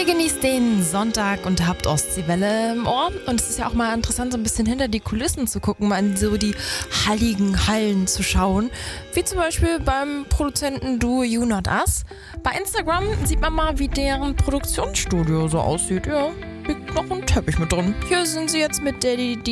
genießt den Sonntag und habt Ostseewelle im Ohr. Und es ist ja auch mal interessant, so ein bisschen hinter die Kulissen zu gucken, mal in so die halligen Hallen zu schauen. Wie zum Beispiel beim Produzentenduo You Not Us. Bei Instagram sieht man mal, wie deren Produktionsstudio so aussieht. Ja, liegt noch ein Teppich mit drin. Hier sind sie jetzt mit Daddy